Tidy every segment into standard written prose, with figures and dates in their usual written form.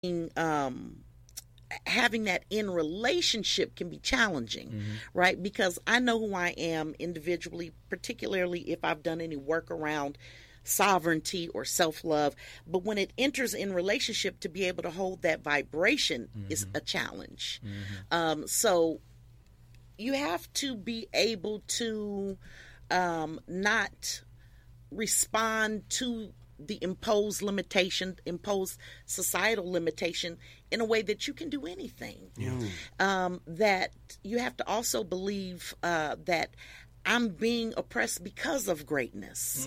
having that in relationship can be challenging, right? Because I know who I am individually, particularly if I've done any work around sovereignty or self-love. But when it enters in relationship, to be able to hold that vibration is a challenge. So you have to be able to not respond to the imposed societal limitation in a way that you can do anything. That you have to also believe that I'm being oppressed because of greatness.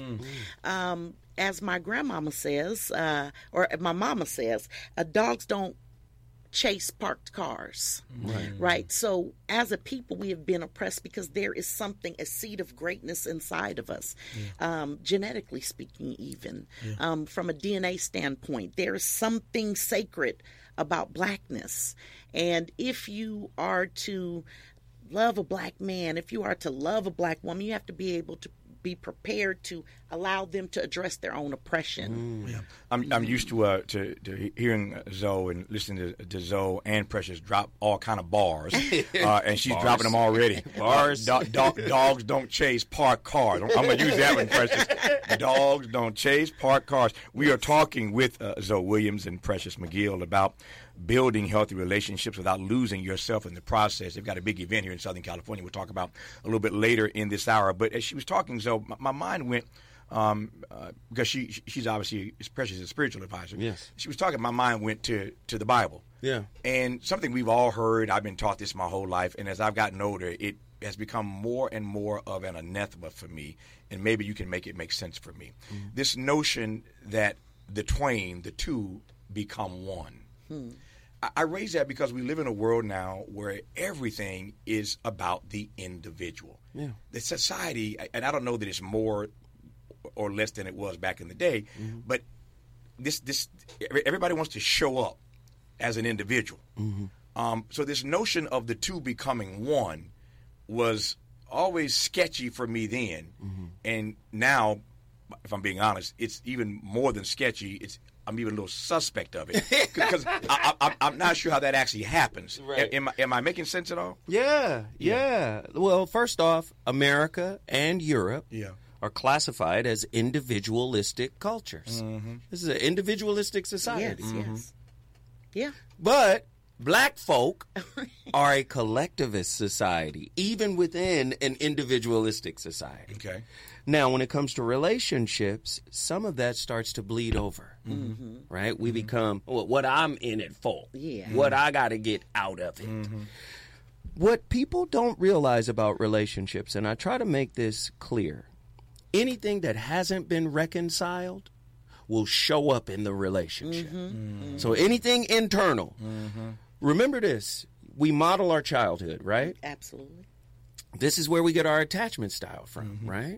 As my grandmama says, or my mama says, dogs don't chase parked cars, right? So as a people, we have been oppressed because there is something, a seed of greatness inside of us, genetically speaking, even from a DNA standpoint. There is something sacred about blackness. And if you are to love a black man, if you are to love a black woman, you have to be able to be prepared to allow them to address their own oppression. I'm used to hearing Zoe and listening to Zoe and Precious drop all kind of bars, and she's dropping them already. Bars. Dogs don't chase parked cars. I'm going to use that one, Precious. Dogs don't chase parked cars. We are talking with Zoe Williams and Precious McGill about building healthy relationships without losing yourself in the process. They've got a big event here in Southern California we'll talk about a little bit later in this hour. But as she was talking, Zoe, my mind went, because she's obviously, Precious is a spiritual advisor. Yes. She was talking, my mind went to the Bible. Yeah. And something we've all heard, I've been taught this my whole life, and as I've gotten older, it has become more and more of an anathema for me, and maybe you can make it make sense for me. This notion that the two become one. I raise that because we live in a world now where everything is about the individual. Yeah. The society, and I don't know that it's more or less than it was back in the day, but everybody wants to show up as an individual. So this notion of the two becoming one was always sketchy for me then, and now, if I'm being honest, it's even more than sketchy. I'm even a little suspect of it because I'm not sure how that actually happens. Right. Am I making sense at all? Yeah. Well, first off, America and Europe are classified as individualistic cultures. This is an individualistic society. Yes. Yeah. But black folk are a collectivist society, even within an individualistic society. Okay. Now, when it comes to relationships, some of that starts to bleed over, right? We become what I'm in it for, what I got to get out of it. What people don't realize about relationships, and I try to make this clear, anything that hasn't been reconciled will show up in the relationship. So anything internal. Remember this, we model our childhood, right? Absolutely. This is where we get our attachment style from, right?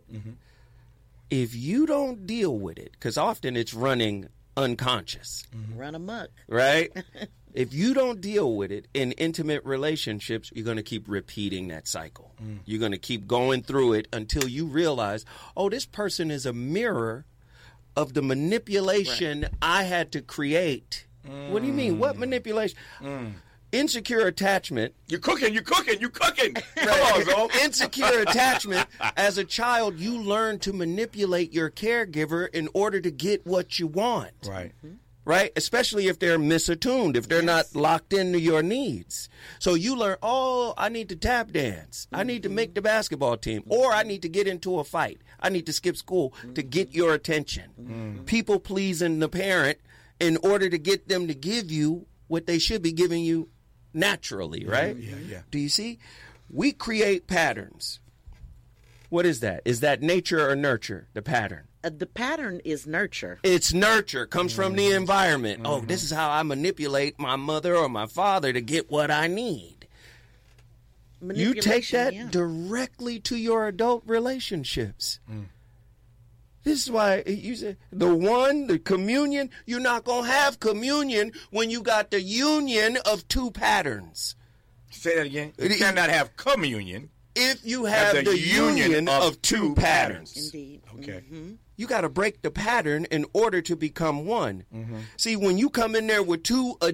If you don't deal with it, because often it's running unconscious. Run amok. Right? If you don't deal with it in intimate relationships, you're going to keep repeating that cycle. You're going to keep going through it until you realize, oh, this person is a mirror of the manipulation I had to create. What do you mean? What manipulation? Insecure attachment. You're cooking. Come on, Zoe. Insecure attachment. As a child, you learn to manipulate your caregiver in order to get what you want. Right. Right? Especially if they're misattuned, if they're not locked into your needs. So you learn, oh, I need to tap dance. I need to make the basketball team. Or I need to get into a fight. I need to skip school to get your attention. People pleasing the parent in order to get them to give you what they should be giving you naturally, right? Yeah. Do you see? We create patterns. What is that? Is that nature or nurture, the pattern? The pattern is nurture. It's nurture. Comes from the environment. Oh, this is how I manipulate my mother or my father to get what I need. You take that directly to your adult relationships. This is why you say the communion, you're not going to have communion when you got the union of two patterns. Say that again. You cannot have communion if you have the union of two patterns. Indeed. Okay. You got to break the pattern in order to become one. See, when you come in there with two